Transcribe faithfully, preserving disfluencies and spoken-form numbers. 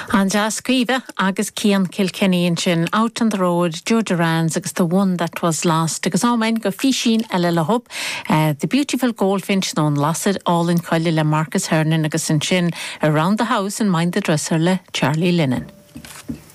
An Jasquiva agus Cian Kilkenny sin out on the road, Joe Durans agus the one that was lost agus ámain go físín eile le hub uh, the beautiful goldfinch non lasted all in coile le Marcus Hernan agus an sin around the house and mind the dresser le Charlie Lennon.